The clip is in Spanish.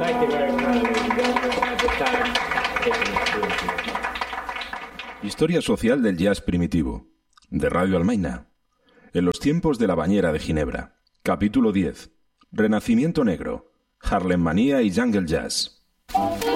Historia social del jazz primitivo, de Radio Almaina. En los tiempos de la bañera de Ginebra. Capítulo 10. Renacimiento negro, Harlem Manía y Jungle Jazz.